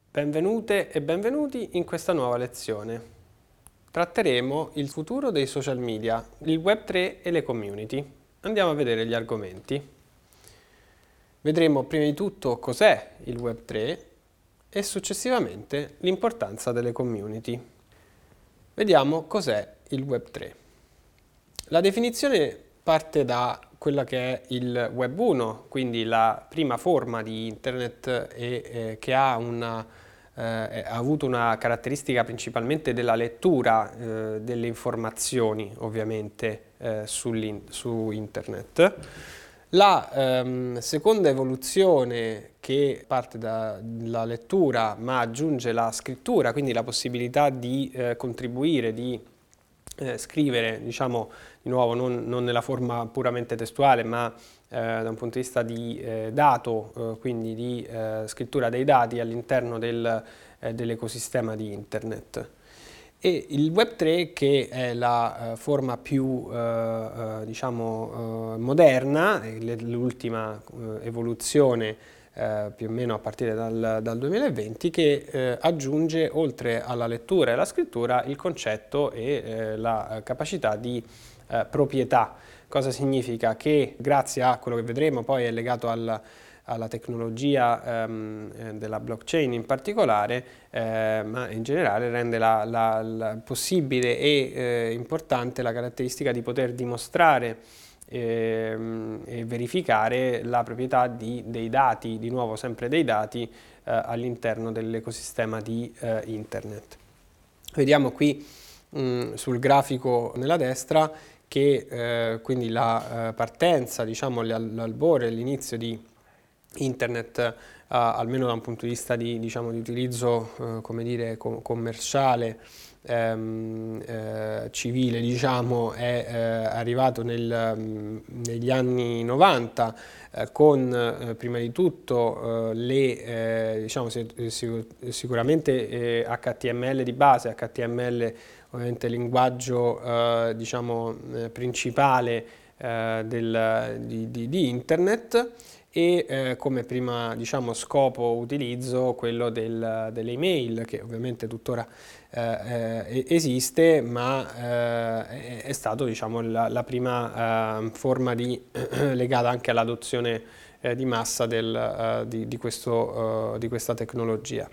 Benvenute e benvenuti in questa nuova lezione. Tratteremo il futuro dei social media, il Web3 e le community. Andiamo a vedere gli argomenti. Vedremo prima di tutto cos'è il Web3 e successivamente l'importanza delle community. Vediamo cos'è il Web3. La definizione parte da quella che è il Web 1, quindi la prima forma di Internet che ha avuto una caratteristica principalmente della lettura delle informazioni, ovviamente, su Internet. La seconda evoluzione, che parte dalla lettura ma aggiunge la scrittura, quindi la possibilità di contribuire, di scrivere, diciamo, di nuovo non nella forma puramente testuale, ma da un punto di vista di dato, quindi di scrittura dei dati all'interno dell'ecosistema di Internet. E il Web3, che è la forma più diciamo moderna, l'ultima evoluzione più o meno a partire dal 2020, che aggiunge, oltre alla lettura e alla scrittura, il concetto e la capacità di proprietà. Cosa significa? Che grazie a quello che vedremo poi è legato alla tecnologia della blockchain in particolare, ma in generale rende possibile e importante la caratteristica di poter dimostrare e verificare la proprietà dei dati, di nuovo sempre dei dati, all'interno dell'ecosistema di Internet. Vediamo qui sul grafico nella destra che quindi la partenza, diciamo l'albore, l'inizio di Internet, almeno da un punto di vista di utilizzo come dire, commerciale, civile, diciamo, è arrivato negli anni 90 con prima di tutto diciamo, sicuramente HTML di base, HTML ovviamente il linguaggio diciamo, principale di Internet, e come prima, diciamo, scopo utilizzo quello delle email, che ovviamente tuttora esiste, ma è stato, diciamo, la prima forma legata anche all'adozione di massa di questa tecnologia.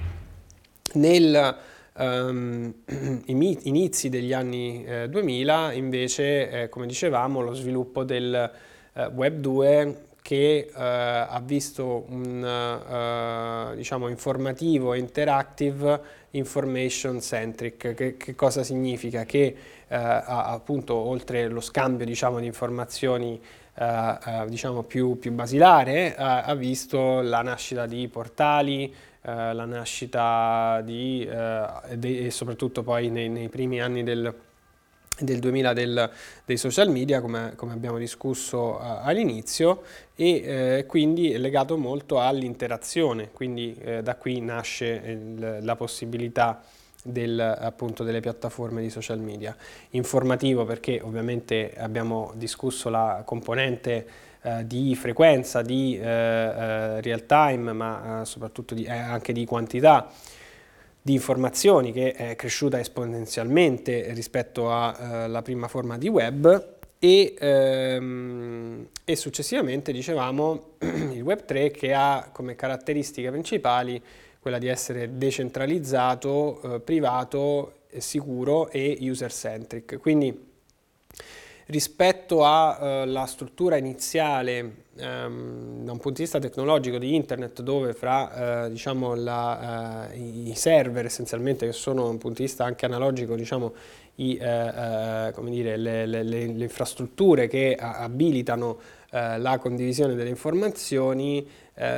Inizi degli anni 2000 invece, come dicevamo, lo sviluppo del Web 2, che ha visto un diciamo, informativo interactive information centric. Che cosa significa? Che appunto, oltre lo scambio, diciamo, di informazioni diciamo più basilare, ha visto la nascita di portali, la nascita e soprattutto poi nei primi anni del 2000 dei social media, come abbiamo discusso all'inizio, e quindi è legato molto all'interazione, quindi da qui nasce la possibilità appunto delle piattaforme di social media. Informativo, perché ovviamente abbiamo discusso la componente di frequenza, di real time, ma soprattutto anche di quantità di informazioni, che è cresciuta esponenzialmente rispetto alla prima forma di web, e successivamente, dicevamo, il Web 3, che ha come caratteristiche principali quella di essere decentralizzato, privato, sicuro e user-centric. Quindi rispetto alla struttura iniziale da un punto di vista tecnologico di Internet, dove fra diciamo i server essenzialmente, che sono da un punto di vista anche analogico, diciamo, come dire, le infrastrutture che abilitano la condivisione delle informazioni,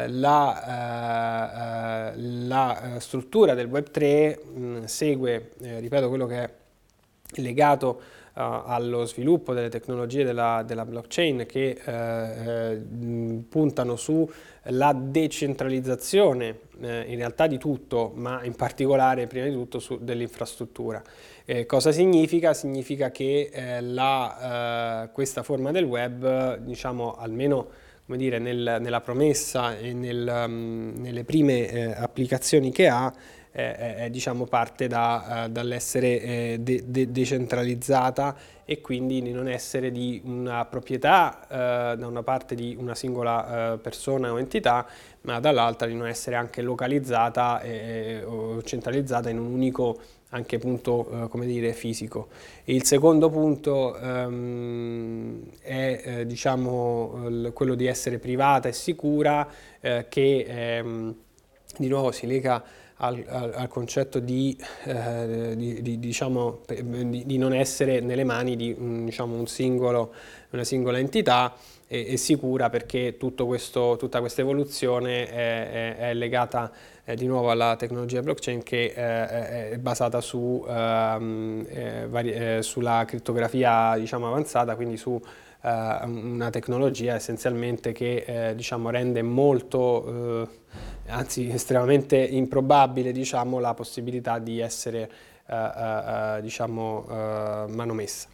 la struttura del Web3 segue, ripeto, quello che è legato allo sviluppo delle tecnologie della blockchain, che puntano sulla decentralizzazione in realtà di tutto, ma in particolare prima di tutto dell'infrastruttura. Cosa significa? Significa che questa forma del web, diciamo, almeno come dire, nella promessa e nelle prime applicazioni che ha, diciamo, parte dall'essere decentralizzata e quindi di non essere di una proprietà da una parte di una singola persona o entità, ma dall'altra di non essere anche localizzata o centralizzata in un unico anche punto, come dire, fisico. Il secondo punto è diciamo, quello di essere privata e sicura, che di nuovo si lega al concetto diciamo, di non essere nelle mani di diciamo, una singola entità, e sicura perché tutta questa evoluzione è legata di nuovo alla tecnologia blockchain, che è basata sulla crittografia, diciamo, avanzata, quindi su una tecnologia essenzialmente che diciamo, rende molto, anzi estremamente improbabile, diciamo, la possibilità di essere diciamo, manomessa.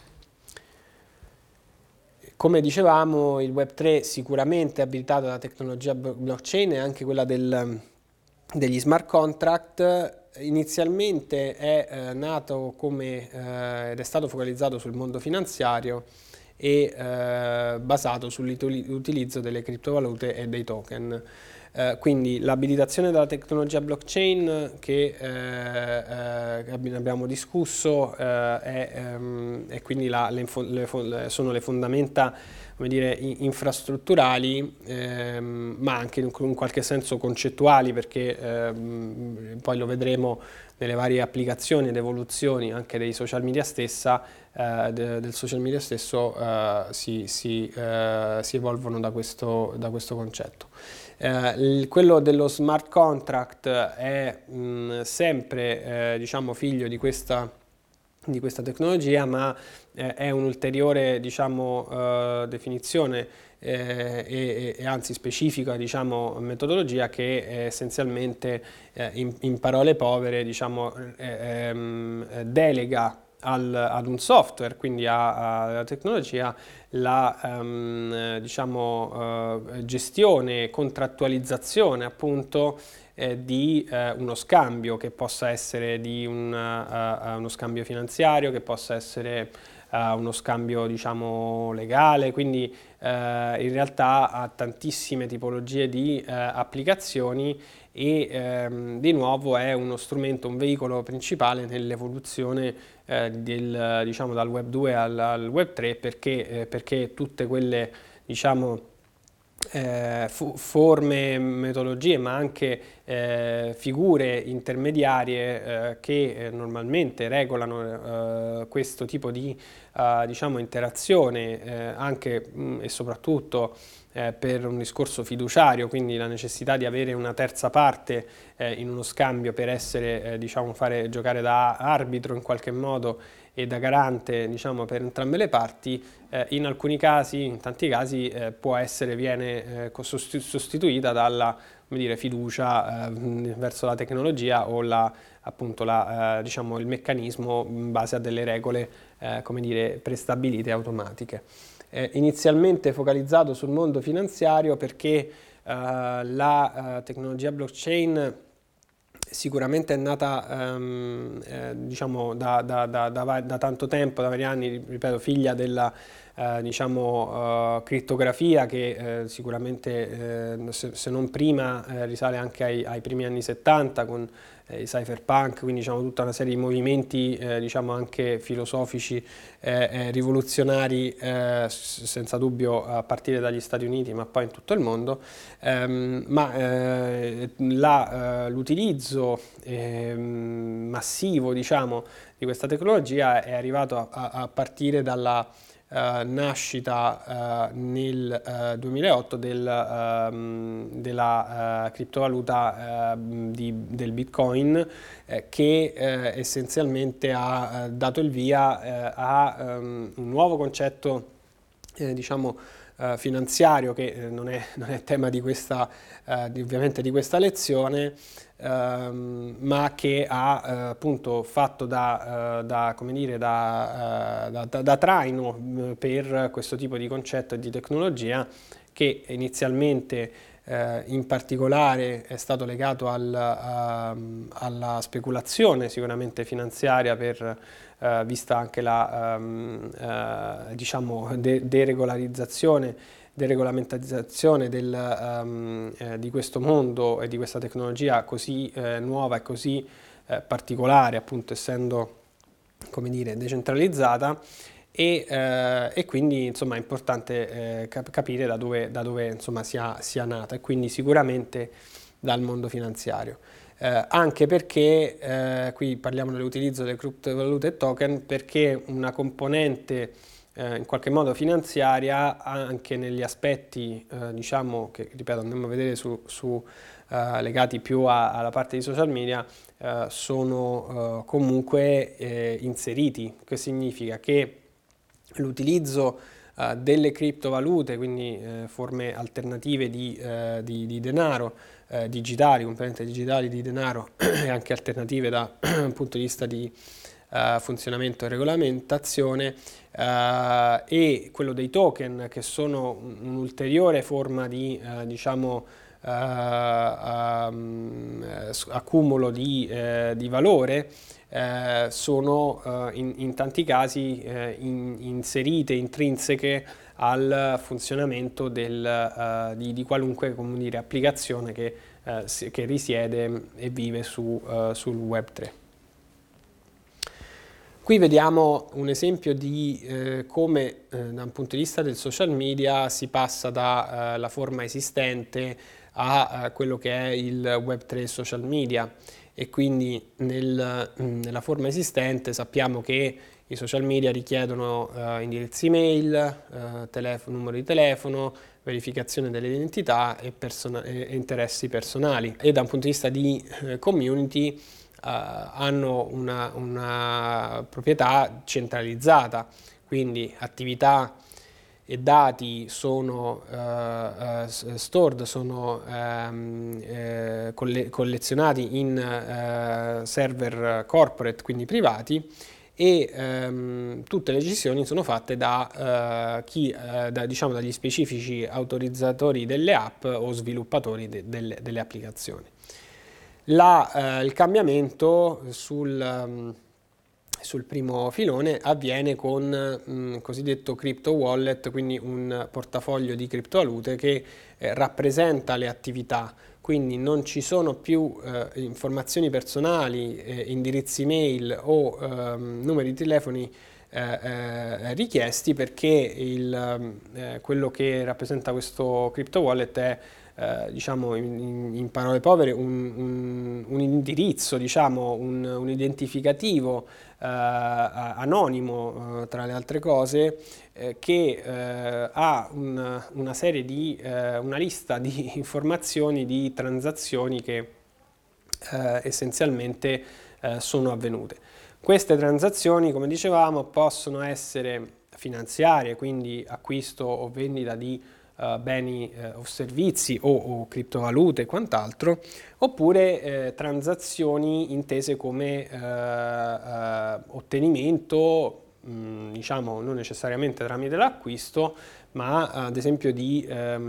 Come dicevamo, il Web3 sicuramente è abilitato dalla tecnologia blockchain e anche quella degli smart contract. Inizialmente è nato ed è stato focalizzato sul mondo finanziario e basato sull'utilizzo delle criptovalute e dei token. Quindi l'abilitazione della tecnologia blockchain che abbiamo discusso e quindi sono le fondamenta, come dire, infrastrutturali, ma anche in qualche senso concettuali, perché poi lo vedremo nelle varie applicazioni ed evoluzioni anche dei social media del social media stesso, si evolvono da questo concetto. Quello dello smart contract è sempre diciamo, figlio di questa tecnologia, ma è un'ulteriore, diciamo, definizione e anzi specifica, diciamo, metodologia che essenzialmente in parole povere, diciamo, delega ad un software, quindi alla tecnologia, la diciamo, gestione e contrattualizzazione appunto di uno scambio, che possa essere di uno scambio finanziario, che possa essere uno scambio, diciamo, legale, quindi in realtà ha tantissime tipologie di applicazioni e di nuovo è uno strumento, un veicolo principale nell'evoluzione diciamo, dal Web 2 al Web 3, perché tutte quelle, diciamo, forme, metodologie, ma anche figure intermediarie che normalmente regolano questo tipo di diciamo, interazione, anche e soprattutto per un discorso fiduciario, quindi la necessità di avere una terza parte in uno scambio per essere, diciamo, giocare da arbitro in qualche modo e da garante, diciamo, per entrambe le parti, in alcuni casi, in tanti casi, viene sostituita dalla, come dire, fiducia verso la tecnologia o appunto diciamo, il meccanismo in base a delle regole come dire, prestabilite automatiche. Inizialmente focalizzato sul mondo finanziario perché la tecnologia blockchain sicuramente è nata diciamo, da tanto tempo, da vari anni, ripeto, figlia della diciamo, crittografia che sicuramente se non prima risale anche ai primi anni 70 con i cypherpunk, quindi diciamo, tutta una serie di movimenti diciamo, anche filosofici rivoluzionari, senza dubbio a partire dagli Stati Uniti ma poi in tutto il mondo, l'utilizzo massivo, diciamo, di questa tecnologia è arrivato a partire dalla nascita nel 2008 della criptovaluta del Bitcoin, che essenzialmente ha dato il via a un nuovo concetto diciamo finanziario che non è tema di questa ovviamente di questa lezione, ma che ha appunto fatto come dire, da traino per questo tipo di concetto e di tecnologia, che inizialmente in particolare è stato legato alla speculazione sicuramente finanziaria vista anche la diciamo deregolamentazione di questo mondo e di questa tecnologia così nuova e così particolare, appunto essendo, come dire, decentralizzata. E quindi insomma è importante capire da dove insomma sia nata, e quindi sicuramente dal mondo finanziario. Anche perché qui parliamo dell'utilizzo delle criptovalute e token, perché una componente in qualche modo finanziaria anche negli aspetti diciamo che, ripeto, andiamo a vedere legati più alla parte di social media, sono comunque inseriti. Che significa? Che l'utilizzo delle criptovalute, quindi forme alternative di denaro digitali, componenti digitali di denaro e anche alternative da un punto di vista di funzionamento e regolamentazione, e quello dei token, che sono un'ulteriore forma di diciamo accumulo di valore, sono in tanti casi inserite, intrinseche al funzionamento di qualunque, come dire, applicazione che risiede e vive sul Web3. Qui vediamo un esempio di come da un punto di vista del social media si passa dalla forma esistente a quello che è il Web3 social media. E quindi nella forma esistente sappiamo che i social media richiedono indirizzi email, numero di telefono, verificazione delle identità e interessi personali, e da un punto di vista di community hanno una proprietà centralizzata, quindi attività e dati sono stored, sono collezionati in server corporate, quindi privati, e tutte le decisioni sono fatte diciamo, dagli specifici autorizzatori delle app o sviluppatori delle applicazioni. Il cambiamento sul primo filone avviene con cosiddetto crypto wallet, quindi un portafoglio di criptovalute che rappresenta le attività, quindi non ci sono più informazioni personali, indirizzi mail o numeri di telefoni richiesti, perché quello che rappresenta questo crypto wallet è diciamo in parole povere un indirizzo, diciamo un identificativo anonimo, tra le altre cose, che ha una serie una lista di informazioni di transazioni che essenzialmente sono avvenute. Queste transazioni, come dicevamo, possono essere finanziarie, quindi acquisto o vendita di beni o servizi o criptovalute e quant'altro, oppure transazioni intese come ottenimento, diciamo non necessariamente tramite l'acquisto, ma ad esempio di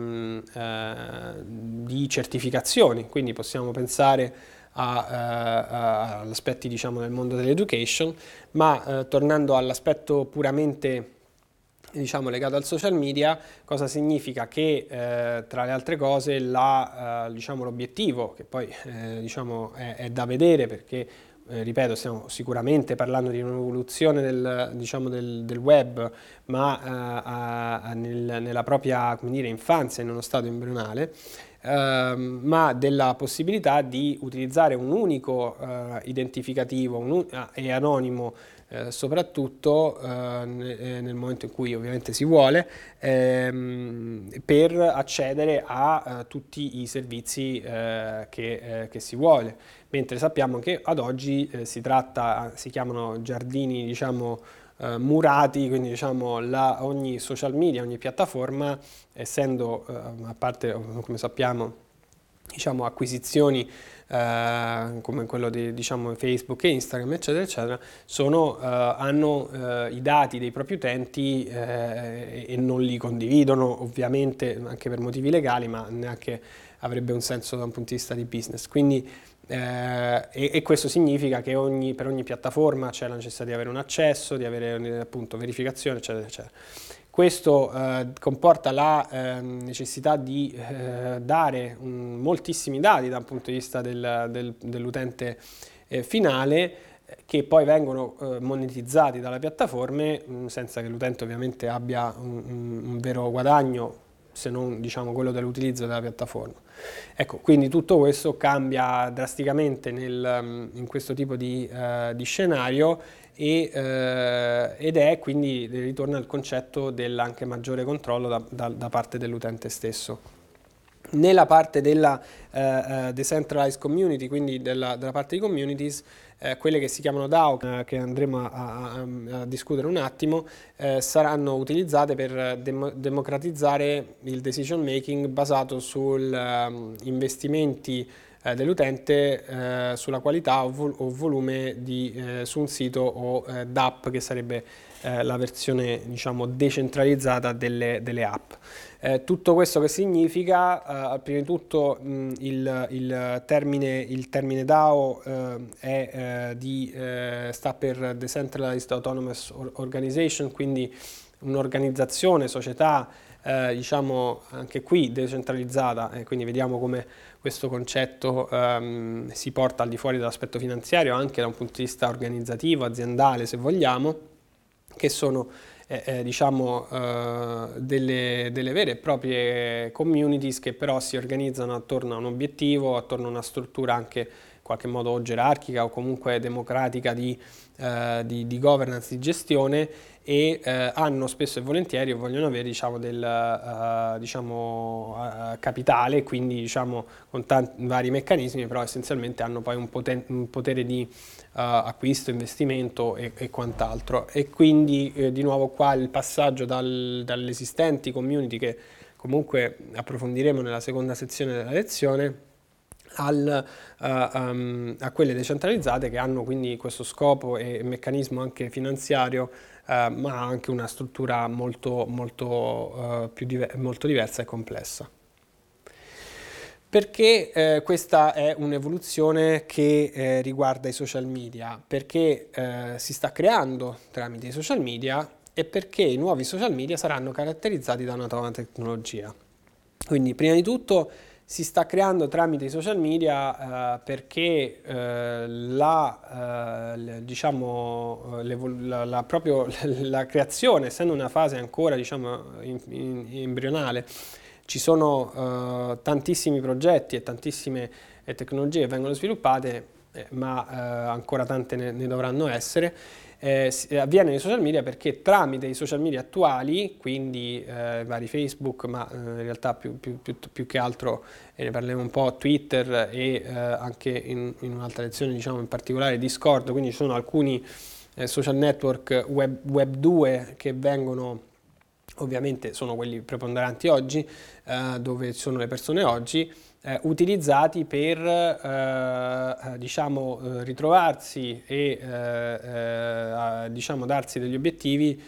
certificazioni. Quindi possiamo pensare agli aspetti, diciamo, del mondo dell'education, ma tornando all'aspetto puramente, diciamo, legato al social media, cosa significa? Che tra le altre cose diciamo, l'obiettivo, che poi diciamo, è da vedere, perché ripeto, stiamo sicuramente parlando di un'evoluzione diciamo, del web, ma nella propria, come dire, infanzia, in uno stato embrionale, ma della possibilità di utilizzare un unico identificativo e anonimo, soprattutto nel momento in cui ovviamente si vuole, per accedere a tutti i servizi che si vuole, mentre sappiamo che ad oggi si chiamano giardini, diciamo, murati, quindi diciamo ogni social media, ogni piattaforma, essendo a parte, come sappiamo, diciamo, acquisizioni come quello di, diciamo, Facebook e Instagram, eccetera, eccetera, hanno i dati dei propri utenti e non li condividono, ovviamente anche per motivi legali, ma neanche avrebbe un senso da un punto di vista di business. Quindi, e questo significa che per ogni piattaforma c'è la necessità di avere un accesso, di avere appunto verificazione, eccetera, eccetera. Questo comporta la necessità di dare moltissimi dati dal punto di vista dell'utente finale, che poi vengono monetizzati dalle piattaforme senza che l'utente ovviamente abbia un vero guadagno, se non, diciamo, quello dell'utilizzo della piattaforma. Ecco, quindi tutto questo cambia drasticamente in questo tipo di scenario ed è quindi ritorna al concetto dell'anche maggiore controllo da parte dell'utente stesso. Nella parte della decentralized community, quindi della parte di communities, quelle che si chiamano DAO, che andremo a discutere un attimo, saranno utilizzate per democratizzare il decision making basato sugli investimenti dell'utente sulla qualità o volume su un sito o d'app, che sarebbe la versione, diciamo, decentralizzata delle app. Tutto questo che significa? Prima di tutto il termine DAO sta per Decentralized Autonomous Organization, quindi un'organizzazione, società, diciamo anche qui decentralizzata, quindi vediamo come questo concetto si porta al di fuori dell'aspetto finanziario, anche da un punto di vista organizzativo, aziendale, se vogliamo, che sono diciamo delle vere e proprie communities che però si organizzano attorno a un obiettivo, attorno a una struttura anche in qualche modo o gerarchica o comunque democratica di governance, di gestione, e hanno spesso e volentieri vogliono avere, diciamo, capitale, quindi, diciamo, con tanti vari meccanismi, però essenzialmente hanno poi un potere di acquisto, investimento e quant'altro. E quindi di nuovo qua il passaggio dalle esistenti community, che comunque approfondiremo nella seconda sezione della lezione, a quelle decentralizzate, che hanno quindi questo scopo e meccanismo anche finanziario, ma anche una struttura molto diversa e complessa. Perché questa è un'evoluzione che riguarda i social media? Perché si sta creando tramite i social media, e perché i nuovi social media saranno caratterizzati da una nuova tecnologia. Quindi, prima di tutto, si sta creando tramite i social media perché proprio la creazione, essendo una fase ancora, diciamo, embrionale, ci sono tantissimi progetti e tantissime tecnologie che vengono sviluppate, ma ancora tante ne dovranno essere. Avviene nei social media perché tramite i social media attuali, quindi vari Facebook, ma in realtà più che altro, ne parleremo un po', Twitter e anche in un'altra lezione, diciamo, in particolare Discord, quindi ci sono alcuni social network web 2 che vengono, ovviamente sono quelli preponderanti oggi, dove ci sono le persone oggi, utilizzati per diciamo ritrovarsi e diciamo darsi degli obiettivi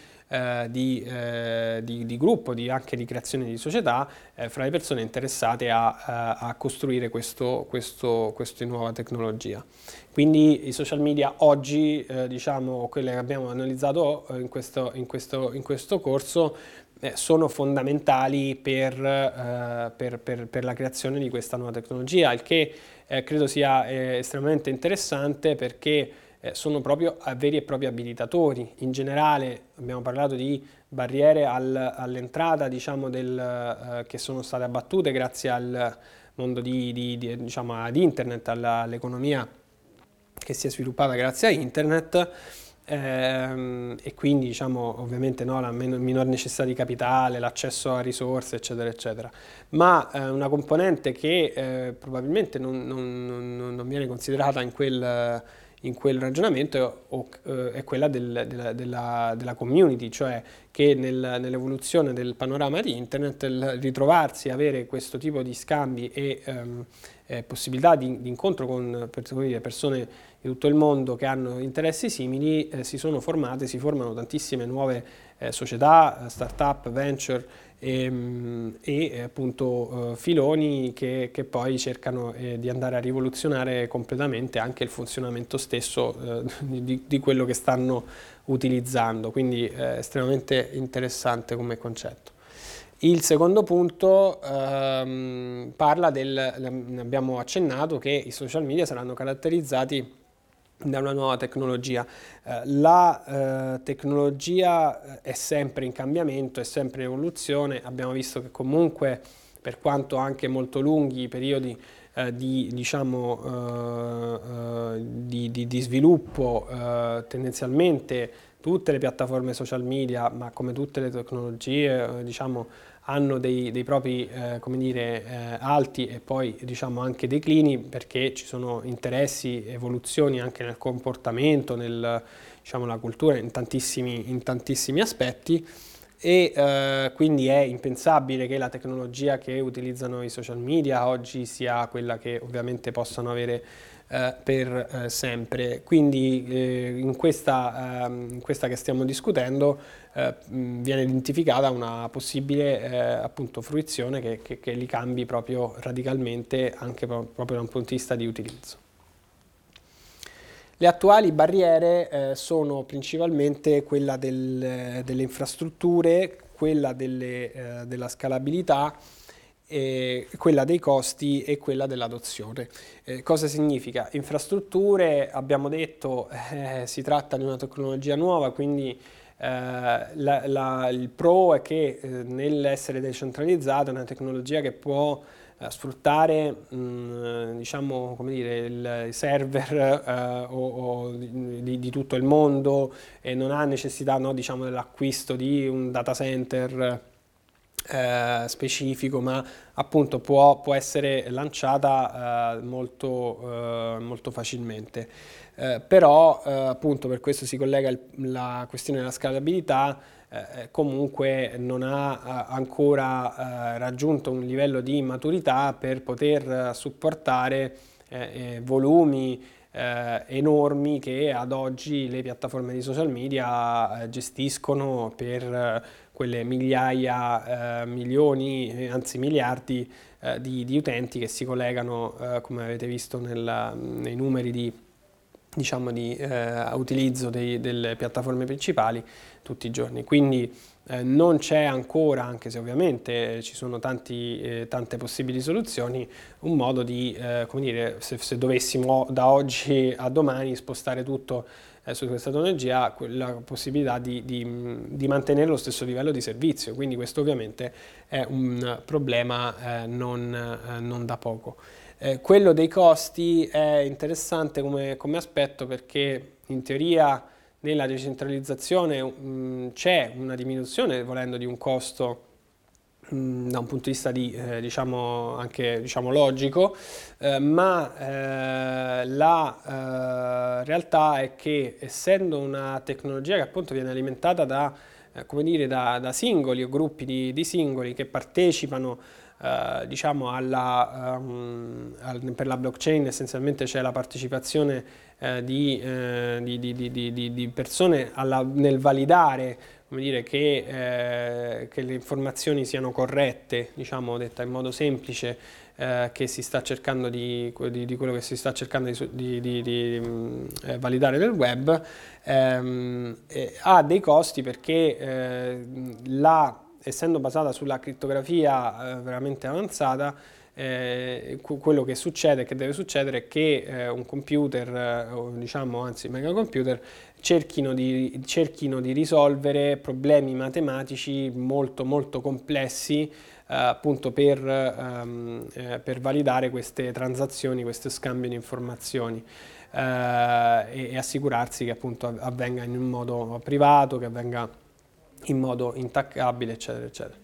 di gruppo, anche di creazione di società fra le persone interessate a costruire questa nuova tecnologia. Quindi i social media oggi, diciamo, quelle che abbiamo analizzato in questo corso, sono fondamentali per la creazione di questa nuova tecnologia, il che credo sia estremamente interessante, perché sono proprio veri e propri abilitatori. In generale abbiamo parlato di barriere all'entrata, diciamo, che sono state abbattute grazie al mondo diciamo, ad internet, all'economia che si è sviluppata grazie a internet. E quindi, diciamo, ovviamente no, la minor necessità di capitale, l'accesso a risorse, eccetera eccetera, ma una componente che probabilmente non viene considerata in in quel ragionamento è quella della community, cioè che nell'evoluzione del panorama di internet ritrovarsi, avere questo tipo di scambi e possibilità di incontro con persone di tutto il mondo che hanno interessi simili, si formano tantissime nuove società, start-up, venture e appunto filoni che poi cercano di andare a rivoluzionare completamente anche il funzionamento stesso di quello che stanno utilizzando, quindi estremamente interessante come concetto. Il secondo punto parla ne abbiamo accennato, che i social media saranno caratterizzati da una nuova tecnologia. La tecnologia è sempre in cambiamento, è sempre in evoluzione. Abbiamo visto che comunque, per quanto anche molto lunghi i periodi di sviluppo, tendenzialmente tutte le piattaforme social media, ma come tutte le tecnologie, hanno dei propri come dire, alti e poi anche declini, perché ci sono interessi, evoluzioni anche nel comportamento, nella cultura, in tantissimi aspetti, e quindi è impensabile che la tecnologia che utilizzano i social media oggi sia quella che ovviamente possano avere per sempre. Quindi in questa che stiamo discutendo viene identificata una possibile appunto fruizione che li cambi proprio radicalmente, anche proprio da un punto di vista di utilizzo. Le attuali barriere sono principalmente quella delle infrastrutture, quella della scalabilità, quella dei costi e quella dell'adozione. Cosa significa? Infrastrutture, abbiamo detto, si tratta di una tecnologia nuova, quindi il pro è che nell'essere decentralizzata è una tecnologia che può sfruttare come dire, i server di tutto il mondo, e non ha necessità dell'acquisto di un data center specifico, ma appunto può essere lanciata molto facilmente. Però appunto per questo si collega la questione della scalabilità. Comunque non ha ancora raggiunto un livello di maturità per poter supportare volumi enormi che ad oggi le piattaforme di social media gestiscono per quelle migliaia, milioni, anzi miliardi di utenti che si collegano, come avete visto nei numeri di utilizzo delle piattaforme principali tutti i giorni. Quindi non c'è ancora, anche se ovviamente ci sono tante possibili soluzioni, un modo di, come dire, se dovessimo da oggi a domani spostare tutto su questa tecnologia, la possibilità di mantenere lo stesso livello di servizio. Quindi questo ovviamente è un problema non da poco. Quello dei costi è interessante come aspetto, perché in teoria nella decentralizzazione c'è una diminuzione, volendo, di un costo da un punto di vista anche logico, ma la realtà è che, essendo una tecnologia che appunto viene alimentata come dire, da singoli o gruppi di singoli che partecipano per la blockchain, essenzialmente c'è la partecipazione di persone nel validare, come dire, che le informazioni siano corrette, detta in modo semplice, che si sta cercando di quello che si sta cercando di validare nel web, ha dei costi, perché essendo basata sulla crittografia veramente avanzata, quello che succede, che deve succedere, è che un computer, anzi megacomputer, cerchino di risolvere problemi matematici molto complessi, appunto per validare queste transazioni, questo scambio di informazioni, e assicurarsi che appunto avvenga in un modo privato, che avvenga in modo intaccabile, eccetera eccetera.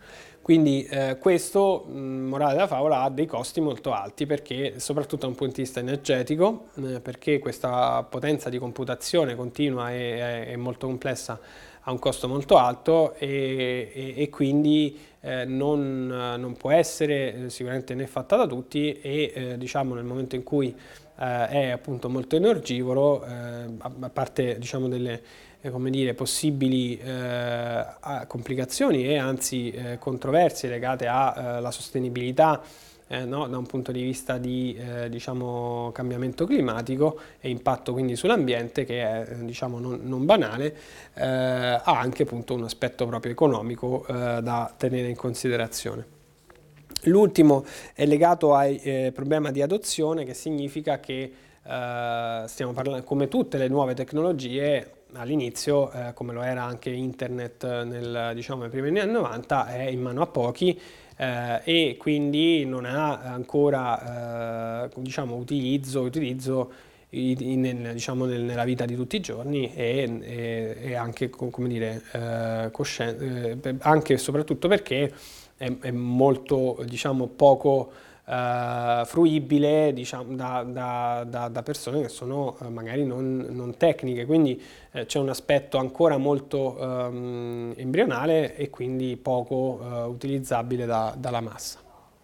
Quindi questo, morale della favola, ha dei costi molto alti, perché soprattutto da un punto di vista energetico, perché questa potenza di computazione continua e molto complessa ha un costo molto alto, e quindi non può essere sicuramente né fatta da tutti, e diciamo nel momento in cui è appunto molto energivoro, a parte diciamo delle come dire, possibili complicazioni e anzi controversie legate alla sostenibilità, no, da un punto di vista di diciamo, cambiamento climatico e impatto quindi sull'ambiente, che è diciamo, non banale, ha anche appunto un aspetto proprio economico da tenere in considerazione. L'ultimo è legato al problema di adozione, che significa che stiamo parlando, come tutte le nuove tecnologie, all'inizio, come lo era anche internet diciamo, nei primi anni 90, è in mano a pochi, e quindi non ha ancora diciamo, utilizzo diciamo, nella vita di tutti i giorni, e anche, come dire, anche e soprattutto perché è molto, diciamo, poco fruibile, diciamo, da persone che sono magari non tecniche, quindi c'è un aspetto ancora molto embrionale e quindi poco utilizzabile dalla massa.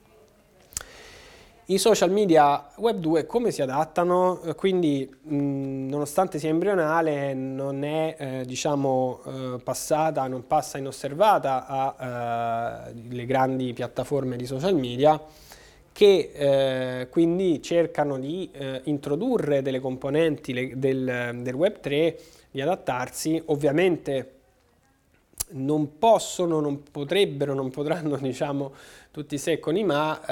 I social media Web 2 come si adattano? Quindi nonostante sia embrionale, non è diciamo, non passa inosservata alle grandi piattaforme di social media, che quindi cercano di introdurre delle componenti del Web 3, di adattarsi. Ovviamente non possono, non potrebbero, non potranno, diciamo, tutti i se con i ma,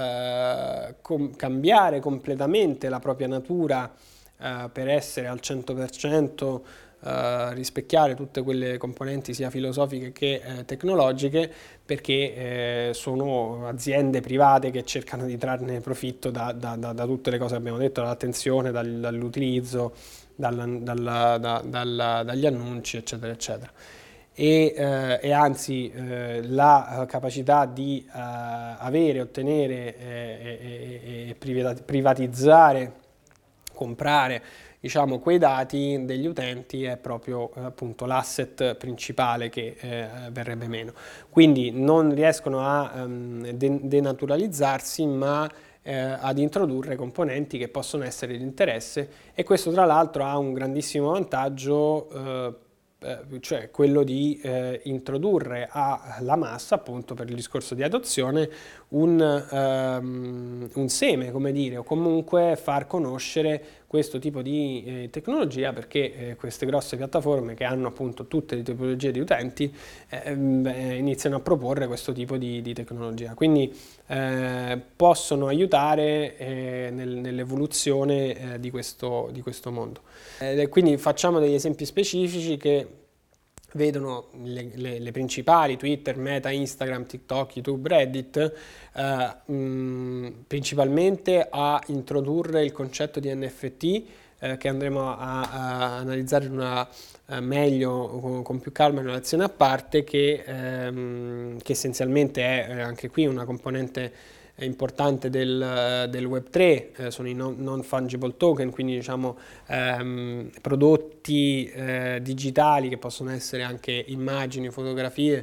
cambiare completamente la propria natura per essere al 100%, rispecchiare tutte quelle componenti sia filosofiche che tecnologiche, perché sono aziende private che cercano di trarne profitto da tutte le cose che abbiamo detto, dall'attenzione, dall'utilizzo, dagli annunci, eccetera, eccetera. E anzi la capacità di avere, ottenere e privatizzare, comprare, diciamo, quei dati degli utenti è proprio appunto l'asset principale che verrebbe meno. Quindi non riescono a denaturalizzarsi, ma ad introdurre componenti che possono essere di interesse, e questo tra l'altro ha un grandissimo vantaggio, cioè quello di introdurre alla massa, appunto per il discorso di adozione, un seme, come dire, o comunque far conoscere questo tipo di tecnologia, perché queste grosse piattaforme, che hanno appunto tutte le tipologie di utenti, iniziano a proporre questo tipo di tecnologia. Quindi possono aiutare nell'evoluzione di questo mondo. Quindi facciamo degli esempi specifici che vedono le principali: Twitter, Meta, Instagram, TikTok, YouTube, Reddit, principalmente a introdurre il concetto di NFT, che andremo a analizzare meglio, con più calma, in una lezione a parte, che essenzialmente è anche qui una componente importante del Web 3, sono i non fungible token, quindi diciamo prodotti digitali, che possono essere anche immagini, fotografie,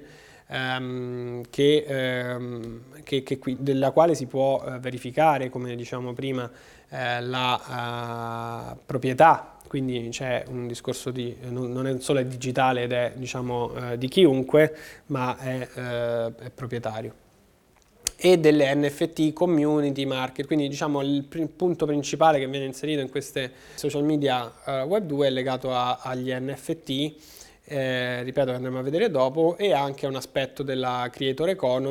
della quale si può verificare, come diciamo prima, la proprietà. Quindi c'è un discorso non è solo digitale ed è, diciamo, di chiunque, ma è proprietario. E delle NFT community market. Quindi diciamo il punto principale che viene inserito in queste social media Web 2 è legato agli NFT, ripeto, che andremo a vedere dopo, e anche a un aspetto della creator economy,